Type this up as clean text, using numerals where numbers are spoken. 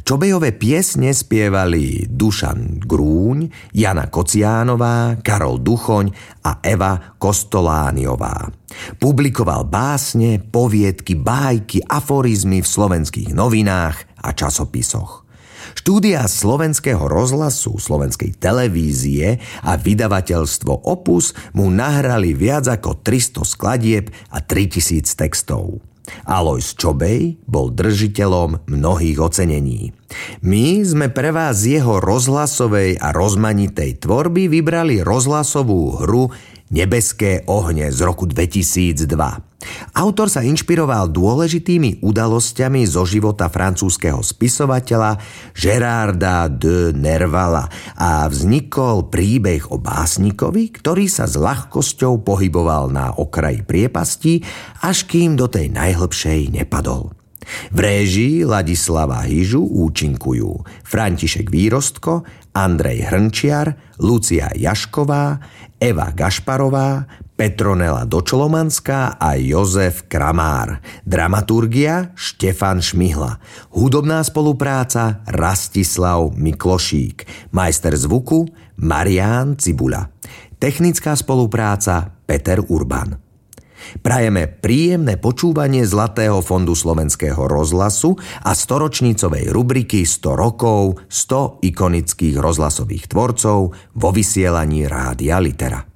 Čobejové piesne spievali Dušan Grúň, Jana Kociánová, Karol Duchoň a Eva Kostolániová. Publikoval básne, poviedky, bájky, aforizmy v slovenských novinách a časopisoch. Štúdia Slovenského rozhlasu, Slovenskej televízie a vydavateľstvo Opus mu nahrali viac ako 300 skladieb a 3000 textov. Alojz Čobej bol držiteľom mnohých ocenení. My sme pre vás z jeho rozhlasovej a rozmanitej tvorby vybrali rozhlasovú hru Nebeské ohne z roku 2002. Autor sa inšpiroval dôležitými udalosťami zo života francúzskeho spisovateľa Gérarda de Nervala a vznikol príbeh o básnikovi, ktorý sa s ľahkosťou pohyboval na okraji priepasti, až kým do tej najhlbšej nepadol. V réžii Ladislava Hyžu účinkujú František Výrostko, Andrej Hrnčiar, Lucia Jašková, Eva Gašparová, Petronela Dočolomanská a Jozef Kramár. Dramaturgia Štefan Šmihla. Hudobná spolupráca Rastislav Miklošík. Majster zvuku Marián Cibula. Technická spolupráca Peter Urban. Prajeme príjemné počúvanie Zlatého fondu Slovenského rozhlasu a storočnícovej rubriky 100 rokov 100 ikonických rozhlasových tvorcov vo vysielaní Rádia Litera.